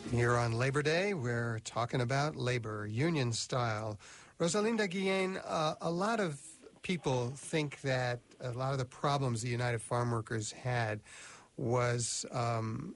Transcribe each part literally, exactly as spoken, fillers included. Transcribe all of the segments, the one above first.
Here on Labor Day, we're talking about labor, union style. Rosalinda Guillen, uh, a lot of people think that a lot of the problems the United Farm Workers had was um,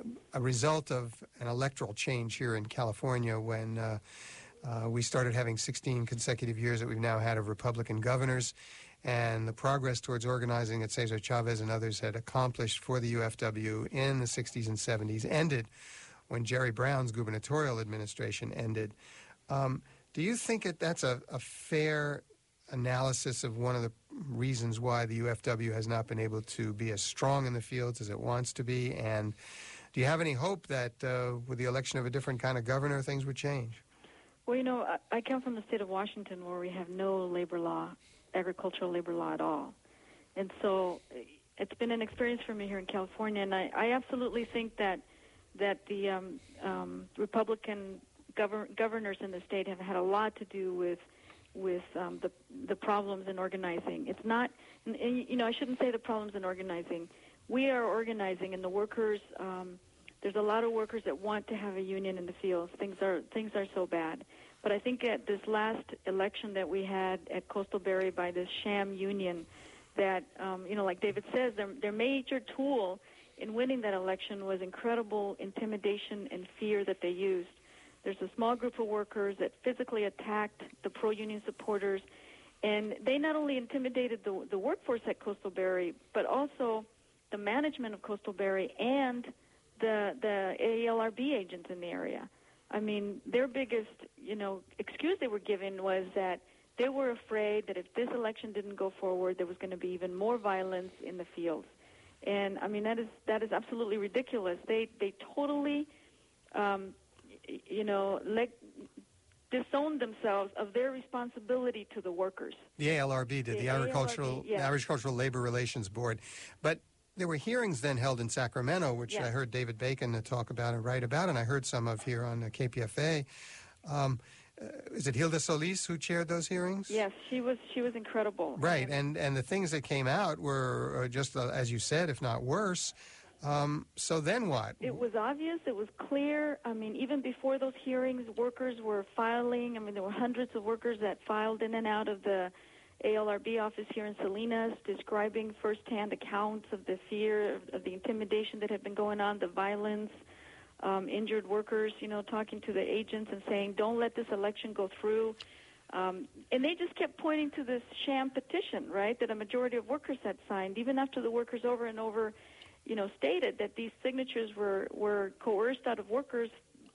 a result of an electoral change here in California when uh, uh, we started having sixteen consecutive years that we've now had of Republican governors, and the progress towards organizing that Cesar Chavez and others had accomplished for the U F W in the sixties and seventies ended when Jerry Brown's gubernatorial administration ended. Um, do you think that that's a, a fair analysis of one of the reasons why the U F W has not been able to be as strong in the fields as it wants to be? And do you have any hope that uh, with the election of a different kind of governor, things would change? Well, you know, I, I come from the state of Washington where we have no labor law, agricultural labor law at all. And so it's been an experience for me here in California, and I, I absolutely think that that the um, um, Republican govern- governors in the state have had a lot to do with with um, the the problems in organizing. It's not, and, and, you know, I shouldn't say the problems in organizing. We are organizing, and the workers. Um, there's a lot of workers that want to have a union in the fields. Things are things are so bad. But I think at this last election that we had at Coastal Berry by this sham union, that um, you know, like David says, their their major tool in winning that election was incredible intimidation and fear that they used. There's a small group of workers that physically attacked the pro-union supporters, and they not only intimidated the, the workforce at Coastal Berry, but also the management of Coastal Berry and the the A L R B agents in the area. I mean, their biggest, you know, excuse they were given was that they were afraid that if this election didn't go forward, there was going to be even more violence in the fields. And I mean, that is that is absolutely ridiculous. They they totally, um, you know, let, disowned themselves of their responsibility to the workers. The A L R B did, the, the Agricultural A L R B, yeah. Agricultural Labor Relations Board. But there were hearings then held in Sacramento, which yes. I heard David Bacon talk about and write about, and I heard some of here on K P F A. Um, Uh, is it Hilda Solis who chaired those hearings? Yes, she was she was incredible. Right, and, and the things that came out were just, uh, as you said, if not worse. Um, so then what? It was obvious. It was clear. I mean, even before those hearings, workers were filing. I mean, there were hundreds of workers that filed in and out of the A L R B office here in Salinas, describing firsthand accounts of the fear, of, of the intimidation that had been going on, the violence. Um, injured workers, you know, talking to the agents and saying, don't let this election go through. Um, and they just kept pointing to this sham petition, right, that a majority of workers had signed, even after the workers over and over, you know, stated that these signatures were, were coerced out of workers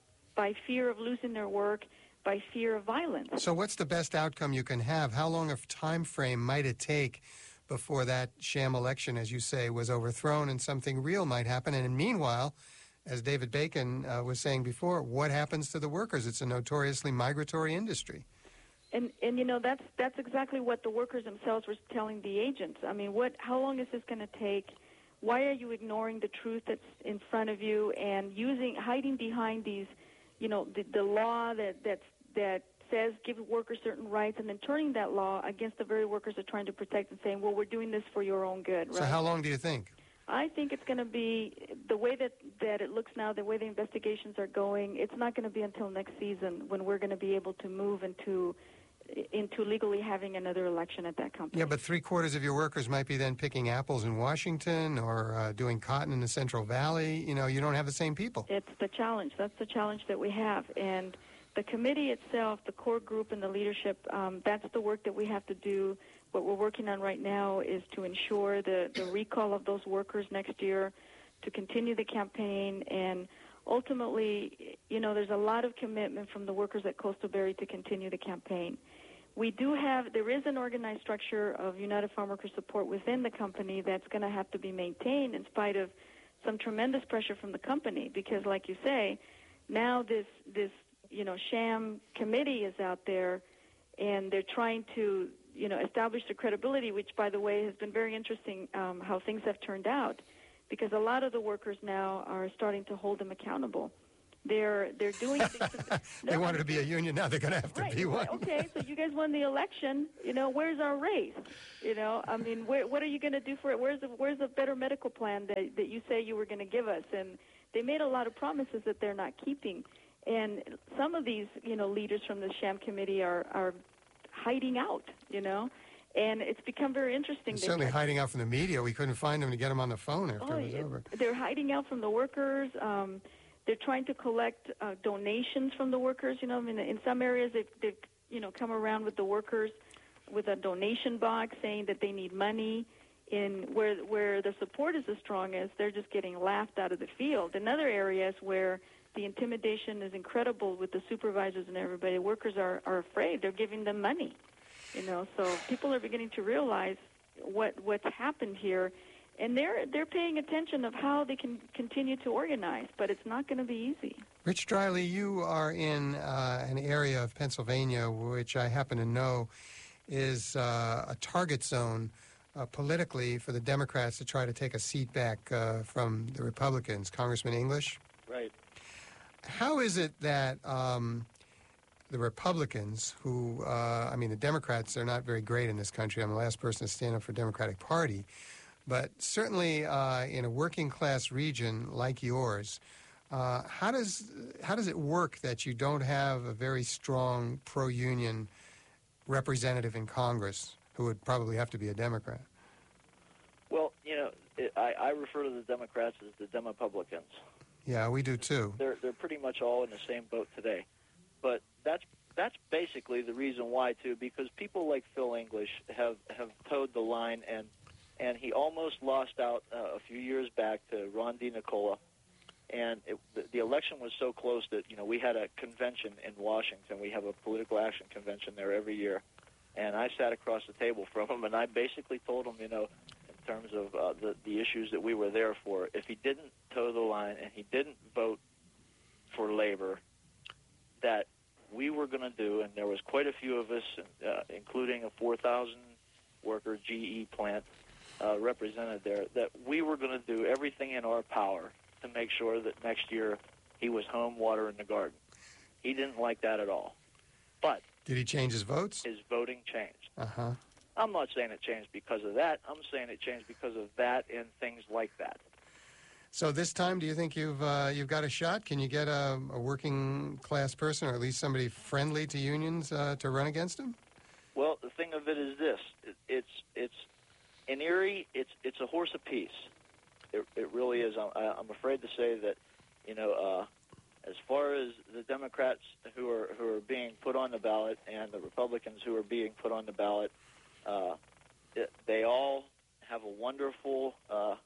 by fear of losing their work, by fear of violence. So what's the best outcome you can have? How long of time frame might it take before that sham election, as you say, was overthrown and something real might happen? And meanwhile, as David Bacon uh, was saying before, what happens to the workers? It's a notoriously migratory industry. And and you know that's that's exactly what the workers themselves were telling the agents. I mean, what? How long is this going to take? Why are you ignoring the truth that's in front of you and using hiding behind these, you know, the, the law that that that says give workers certain rights, and then turning that law against the very workers they're trying to protect and saying, well, we're doing this for your own good. Right? So how long do you think? I think it's going to be, the way that, that it looks now, the way the investigations are going, it's not going to be until next season when we're going to be able to move into into legally having another election at that company. Yeah, but three-quarters of your workers might be then picking apples in Washington or uh, doing cotton in the Central Valley. You know, you don't have the same people. It's the challenge. That's the challenge that we have. And the committee itself, the core group and the leadership, um, that's the work that we have to do. What we're working on right now is to ensure the, the recall of those workers next year, to continue the campaign, and ultimately, you know, there's a lot of commitment from the workers at Coastal Berry to continue the campaign. We do have, there is an organized structure of United Farm Workers support within the company that's going to have to be maintained in spite of some tremendous pressure from the company, because like you say, now this, this you know, sham committee is out there, and they're trying to, you know, establish the credibility, which, by the way, has been very interesting um, how things have turned out, because a lot of the workers now are starting to hold them accountable. They're they're doing things. To, they no, wanted to be a union, now they're going to have to right, be one. Right, okay, so you guys won the election. You know, where's our raise? You know, I mean, where, what are you going to do for it? Where's the, where's the better medical plan that that you say you were going to give us? And they made a lot of promises that they're not keeping. And some of these, you know, leaders from the Sham Committee are, are hiding out, you know. And it's become very interesting. Certainly hiding out from the media. We couldn't find them to get them on the phone after oh, it was it, over. They're hiding out from the workers. Um, they're trying to collect uh, donations from the workers. You know, I mean, in some areas they've, they've, you know, come around with the workers with a donation box saying that they need money. In where where the support is the strongest, they're just getting laughed out of the field. In other areas where the intimidation is incredible with the supervisors and everybody, workers are, are afraid. They're giving them money. You know, so people are beginning to realize what what's happened here, and they're they're paying attention of how they can continue to organize. But it's not going to be easy. Rich Driley, you are in uh, an area of Pennsylvania which I happen to know is uh, a target zone uh, politically for the Democrats to try to take a seat back uh, from the Republicans. Congressman English, right? How is it that um, the Republicans, who, uh, I mean, the Democrats are not very great in this country. I'm the last person to stand up for the Democratic Party. But certainly uh, in a working-class region like yours, uh, how does how does it work that you don't have a very strong pro-union representative in Congress who would probably have to be a Democrat? Well, you know, it, I, I refer to the Democrats as the Demopublicans. Yeah, we do too. They're they're pretty much all in the same boat today. But that's that's basically the reason why, too, because people like Phil English have, have towed the line, and and he almost lost out uh, a few years back to Ron DeNicola. And it, the, the election was so close that, you know, we had a convention in Washington. We have a political action convention there every year. And I sat across the table from him, and I basically told him, you know, in terms of uh, the, the issues that we were there for, if he didn't toe the line and he didn't vote for labor, that we were going to do, and there was quite a few of us, uh, including a four thousand worker G E plant uh, represented there, that we were going to do everything in our power to make sure that next year he was home, water in the garden. He didn't like that at all. But did he change his votes? His voting changed. Uh-huh. I'm not saying it changed because of that. I'm saying it changed because of that and things like that. So this time, do you think you've uh, you've got a shot? Can you get a, a working class person, or at least somebody friendly to unions, uh, to run against him? Well, the thing of it is this: it, it's it's in Erie, it's it's a horse apiece. It it really is. I'm, I'm afraid to say that, you know, uh, as far as the Democrats who are who are being put on the ballot and the Republicans who are being put on the ballot, uh, it, they all have a wonderful Uh,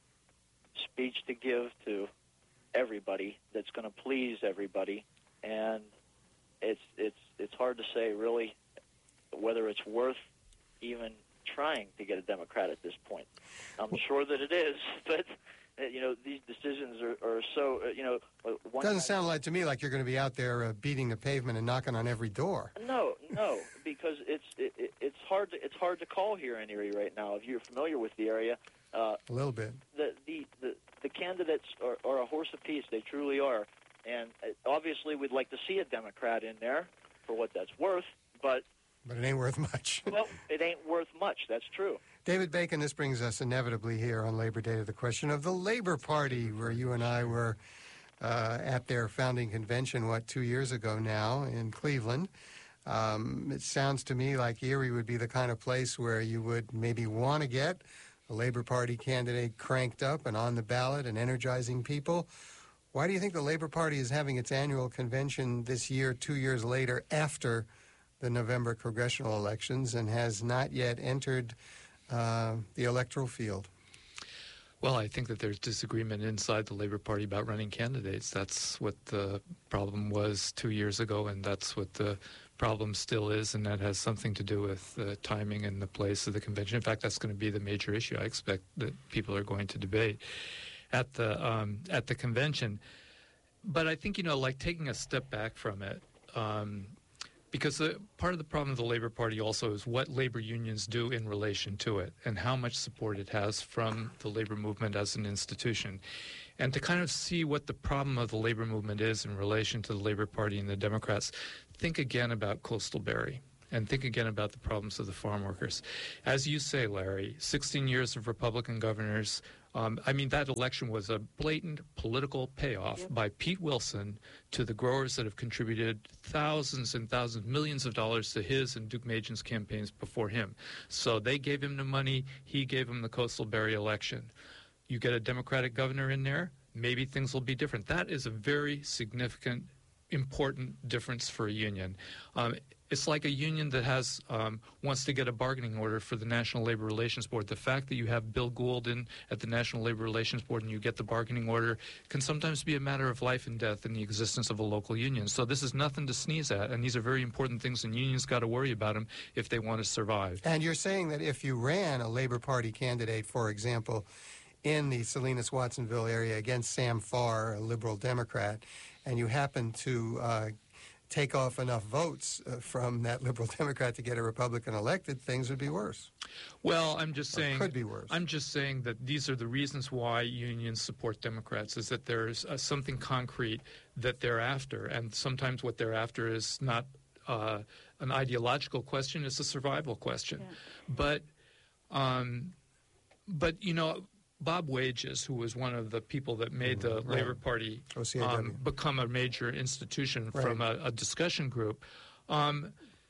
speech to give to everybody that's going to please everybody, and it's it's it's hard to say really whether it's worth even trying to get a Democrat at this point. I'm sure that it is, but you know, these decisions are, are so uh, you know. One Doesn't sound like to me like you're going to be out there uh, beating the pavement and knocking on every door. No, no, because it's it, it, it's hard to it's hard to call here in Erie right now. If you're familiar with the area. Uh, a little bit. The the, the, the candidates are, are a horse apiece. They truly are. And uh, obviously we'd like to see a Democrat in there for what that's worth, but... But it ain't worth much. Well, it ain't worth much. That's true. David Bacon, this brings us inevitably here on Labor Day to the question of the Labor Party, where you and I were uh, at their founding convention, what, two years ago now in Cleveland. Um, it sounds to me like Erie would be the kind of place where you would maybe want to get a Labor Party candidate cranked up and on the ballot and energizing people. Why do you think the Labor Party is having its annual convention this year, two years later, after the November congressional elections, and has not yet entered uh, the electoral field? Well, I think that there's disagreement inside the Labor Party about running candidates. That's what the problem was two years ago, and that's what the problem still is, and that has something to do with the timing and the place of the convention. In fact, that's going to be the major issue I expect that people are going to debate at the um, at the convention. But I think, you know, like taking a step back from it, um, because the, part of the problem of the Labor Party also is what labor unions do in relation to it and how much support it has from the labor movement as an institution. And to kind of see what the problem of the labor movement is in relation to the Labor Party and the Democrats, think again about Coastal Berry and think again about the problems of the farm workers. As you say, Larry, sixteen years of Republican governors Um, I mean, that election was a blatant political payoff yep. by Pete Wilson to the growers that have contributed thousands and thousands, millions of dollars to his and Duke Majan's campaigns before him. So they gave him the money. He gave him the Coastal Berry election. You get a Democratic governor in there, maybe things will be different. That is a very significant, important difference for a union. Um, It's like a union that has um, wants to get a bargaining order for the National Labor Relations Board. The fact that you have Bill Gould in at the National Labor Relations Board and you get the bargaining order can sometimes be a matter of life and death in the existence of a local union. So this is nothing to sneeze at, and these are very important things, and unions got to worry about them if they want to survive. And you're saying that if you ran a Labor Party candidate, for example, in the Salinas-Watsonville area against Sam Farr, a liberal Democrat, and you happen to uh, take off enough votes uh, from that liberal Democrat to get a Republican elected, things would be worse. Well, I'm just saying... Or could be worse. I'm just saying that these are the reasons why unions support Democrats, is that there's uh, something concrete that they're after, and sometimes what they're after is not uh, an ideological question, it's a survival question. Yeah. But, um, but, you know... Bob Wages, who was one of the people that made the right. Labor Party um, become a major institution right. from a, a discussion group, um,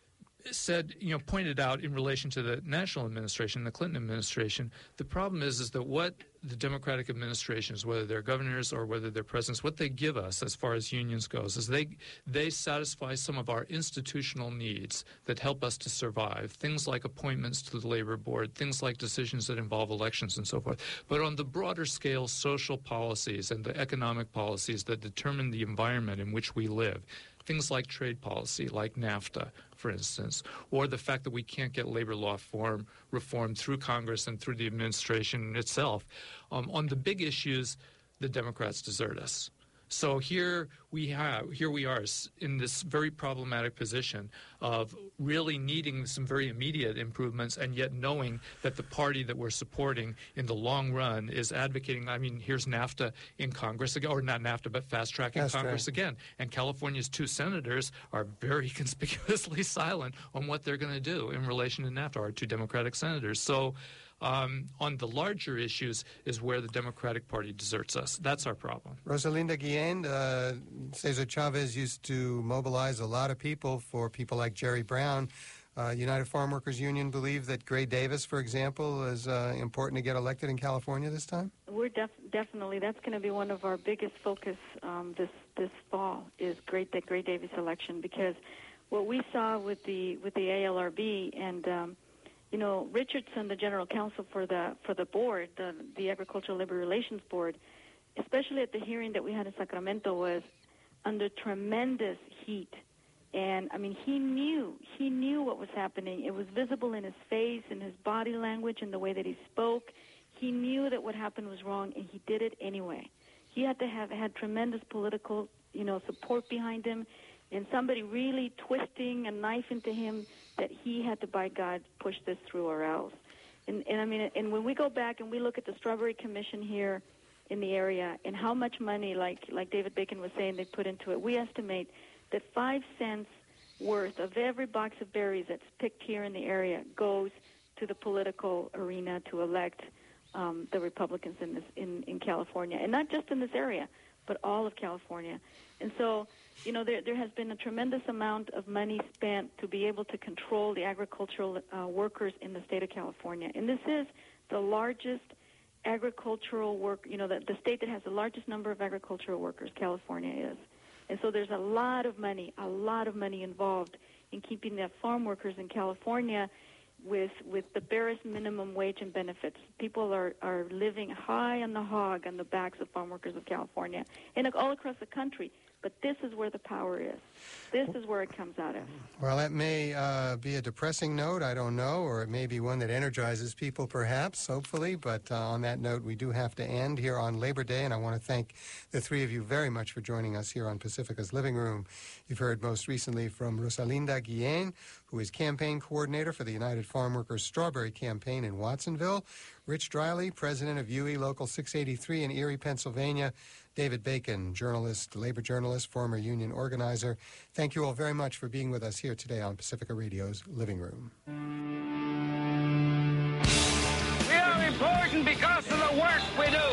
said, you know, pointed out in relation to the national administration, the Clinton administration, the problem is, is that what the Democratic administrations, whether they're governors or whether they're presidents, what they give us as far as unions goes is they they satisfy some of our institutional needs that help us to survive, things like appointments to the labor board, things like decisions that involve elections and so forth. But on the broader scale, social policies and the economic policies that determine the environment in which we live, things like trade policy, like NAFTA, for instance, or the fact that we can't get labor law form, reform through Congress and through the administration itself. Um, on the big issues, the Democrats desert us. So here we have, here we are in this very problematic position of really needing some very immediate improvements, and yet knowing that the party that we're supporting in the long run is advocating. I mean, here's NAFTA in Congress again, or not NAFTA, but fast track in That's Congress right. again. And California's two senators are very conspicuously silent on what they're going to do in relation to NAFTA. Our two Democratic senators. So. Um, on the larger issues is where the Democratic Party deserts us. That's our problem. Rosalinda Guillen, uh, Cesar Chavez used to mobilize a lot of people for people like Jerry Brown. Uh, United Farm Workers Union believe that Gray Davis, for example, is uh, important to get elected in California this time? We're def- definitely, that's going to be one of our biggest focus um, this this fall is great the Gray Davis election, because what we saw with the with the A L R B and um, you know, Richardson, the general counsel for the for the board, the, the Agricultural Labor Relations Board, especially at the hearing that we had in Sacramento, was under tremendous heat. And, I mean, he knew, he knew what was happening. It was visible in his face, in his body language, in the way that he spoke. He knew that what happened was wrong, and he did it anyway. He had to have had tremendous political, you know, support behind him, and somebody really twisting a knife into him that he had to, by God, push this through or else. And, and I mean, and when we go back and we look at the Strawberry Commission here in the area and how much money, like like David Bacon was saying, they put into it, we estimate that five cents worth of every box of berries that's picked here in the area goes to the political arena to elect um, the Republicans in this in, in California, and not just in this area, but all of California. And so, you know, there there has been a tremendous amount of money spent to be able to control the agricultural uh, workers in the state of California. And this is the largest agricultural work, you know, the, the state that has the largest number of agricultural workers, California is. And so there's a lot of money, a lot of money involved in keeping the farm workers in California with with the barest minimum wage and benefits. People are, are living high on the hog on the backs of farm workers of California and all across the country. But this is where the power is. This is where it comes out of. Well, that may uh, be a depressing note, I don't know, or it may be one that energizes people perhaps, hopefully. But uh, on that note, we do have to end here on Labor Day, and I want to thank the three of you very much for joining us here on Pacifica's Living Room. You've heard most recently from Rosalinda Guillen, who is campaign coordinator for the United Farm Workers Strawberry Campaign in Watsonville, Rich Driley, president of U E Local six eighty-three in Erie, Pennsylvania, David Bacon, journalist, labor journalist, former union organizer. Thank you all very much for being with us here today on Pacifica Radio's Living Room. We are important because of the work we do.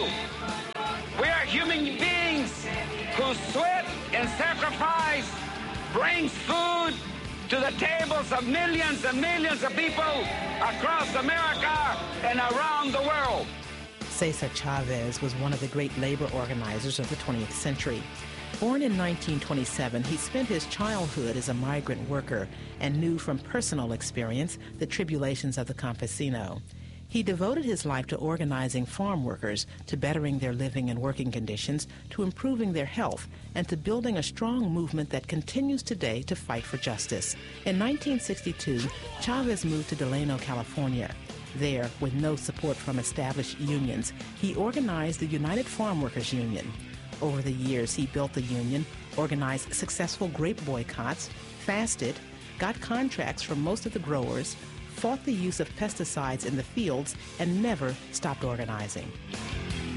through sweat and sacrifice, brings food to the tables of millions and millions of people across America and around the world. Cesar Chavez was one of the great labor organizers of the twentieth century. Born in nineteen twenty-seven, he spent his childhood as a migrant worker and knew from personal experience the tribulations of the campesino. He devoted his life to organizing farm workers, to bettering their living and working conditions, to improving their health, and to building a strong movement that continues today to fight for justice. In nineteen sixty-two, Chavez moved to Delano, California. There, with no support from established unions, he organized the United Farm Workers Union. Over the years, he built the union, organized successful grape boycotts, fasted, got contracts from most of the growers, fought the use of pesticides in the fields, and never stopped organizing.